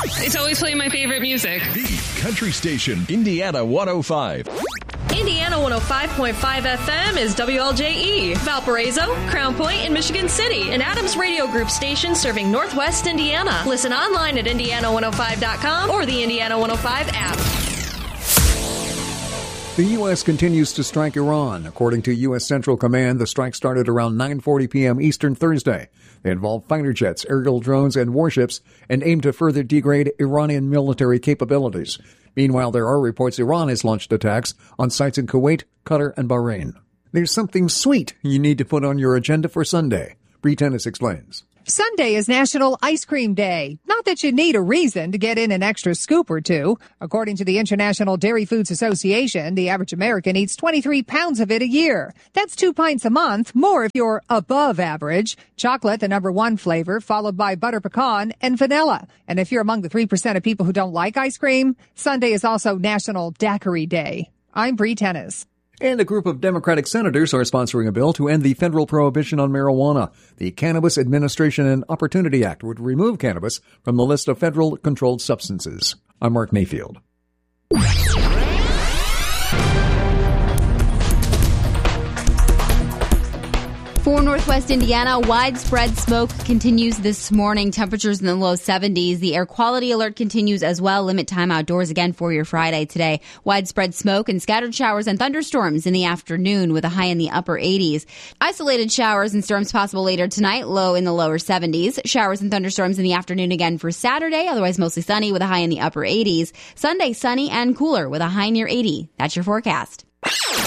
It's always playing my favorite music. The Country Station, Indiana 105. Indiana 105.5 FM is WLJE, Valparaiso, Crown Point, and Michigan City, an Adams Radio Group station serving Northwest Indiana. Listen online at indiana105.com or the Indiana 105 app. The U.S. continues to strike Iran. According to U.S. Central Command, the strike started around 9:40 p.m. Eastern Thursday. They involved fighter jets, aerial drones, and warships and aim to further degrade Iranian military capabilities. Meanwhile, there are reports Iran has launched attacks on sites in Kuwait, Qatar, and Bahrain. There's something sweet you need to put on your agenda for Sunday. Bree Tennis explains. Sunday is National Ice Cream Day. Not that you need a reason to get in an extra scoop or two. According to the International Dairy Foods Association, the average American eats 23 pounds of it a year. That's 2 pints a month, more if you're above average. Chocolate, the number one flavor, followed by butter pecan and vanilla. And if you're among the 3% of people who don't like ice cream, Sunday is also National Daiquiri Day. I'm Bree Tennis. And a group of Democratic senators are sponsoring a bill to end the federal prohibition on marijuana. The Cannabis Administration and Opportunity Act would remove cannabis from the list of federal controlled substances. I'm Mark Mayfield. For Northwest Indiana, widespread smoke continues this morning. Temperatures in the low 70s. The air quality alert continues as well. Limit time outdoors again for your Friday today. Widespread smoke and scattered showers and thunderstorms in the afternoon with a high in the upper 80s. Isolated showers and storms possible later tonight, low in the lower 70s. Showers and thunderstorms in the afternoon again for Saturday, otherwise mostly sunny with a high in the upper 80s. Sunday, sunny and cooler with a high near 80. That's your forecast.